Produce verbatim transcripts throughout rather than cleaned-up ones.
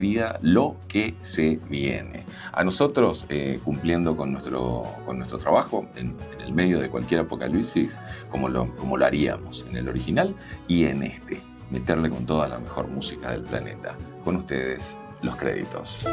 día lo que se viene. A nosotros, eh, cumpliendo con nuestro, con nuestro trabajo en, en el medio de cualquier apocalipsis, como lo, como lo haríamos en el original y en este, meterle con toda la mejor música del planeta. Con ustedes, los créditos.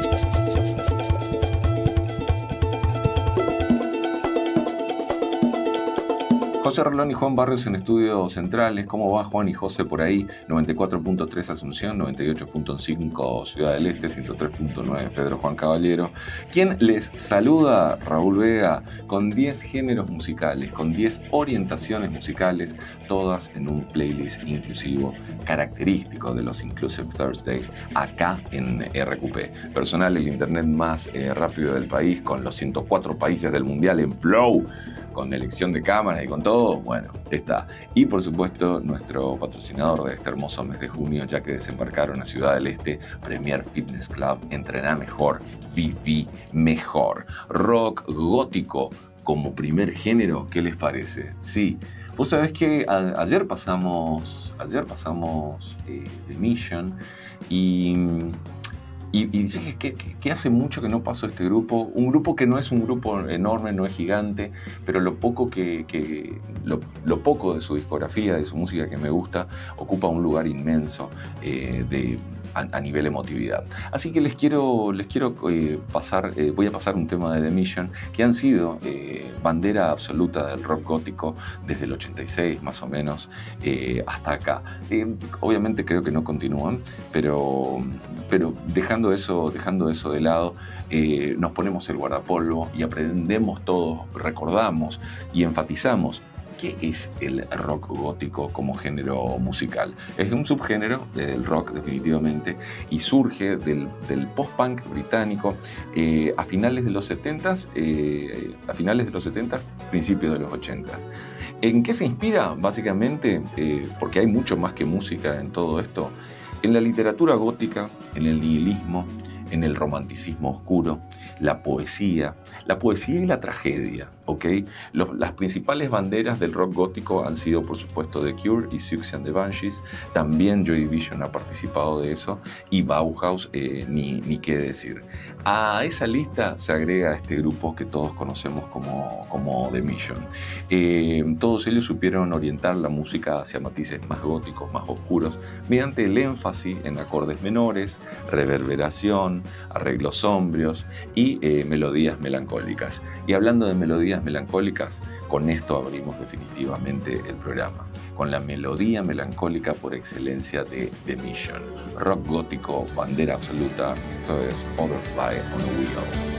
José Rolón y Juan Barrios en estudios centrales. ¿Cómo va Juan y José por ahí? noventa y cuatro punto tres Asunción, noventa y ocho punto cinco Ciudad del Este, ciento tres punto nueve Pedro Juan Caballero. Quien les saluda, Raúl Vega, con diez géneros musicales, con diez orientaciones musicales, todas en un playlist inclusivo característico de los Inclusive Thursdays, acá en R Q P. Personal, el internet más eh, rápido del país, con los ciento cuatro países del mundial en Flow, con elección de cámara y con todo, bueno, está. Y por supuesto, nuestro patrocinador de este hermoso mes de junio, ya que desembarcaron a Ciudad del Este, Premier Fitness Club, entrená mejor, viví mejor. Rock gótico como primer género, ¿qué les parece? Sí. Vos sabés que a, ayer pasamos, ayer pasamos eh, The Mission y... Y, y dije que, que, que hace mucho que no pasó este grupo, un grupo que no es un grupo enorme, no es gigante, pero lo poco, que, que, lo, lo poco de su discografía, de su música que me gusta, ocupa un lugar inmenso eh, de, a, a nivel emotividad. Así que les quiero, les quiero eh, pasar, eh, voy a pasar un tema de The Mission, que han sido eh, bandera absoluta del rock gótico desde el ochenta y seis más o menos eh, hasta acá. Eh, obviamente creo que no continúan, pero, pero dejando Eso, dejando eso de lado, eh, nos ponemos el guardapolvo y aprendemos todos, recordamos y enfatizamos qué es el rock gótico como género musical. Es un subgénero del rock definitivamente y surge del, del post-punk británico eh, a finales de los setentas, eh, a finales de los setentas, principios de los ochentas. ¿En qué se inspira? Básicamente, eh, porque hay mucho más que música en todo esto, en la literatura gótica, en el nihilismo, en el romanticismo oscuro, la poesía, la poesía y la tragedia, ¿ok? Los, las principales banderas del rock gótico han sido, por supuesto, The Cure y Siouxsie and the Banshees. También Joy Division ha participado de eso y Bauhaus, eh, ni, ni qué decir. A esa lista se agrega este grupo que todos conocemos como, como The Mission. Eh, todos ellos supieron orientar la música hacia matices más góticos, más oscuros, mediante el énfasis en acordes menores, reverberación, arreglos sombrios y eh, melodías melancólicas. Y hablando de melodías melancólicas, con esto abrimos definitivamente el programa, con la melodía melancólica por excelencia de The Mission. Rock gótico, bandera absoluta, esto es Butterfly on a Wheel.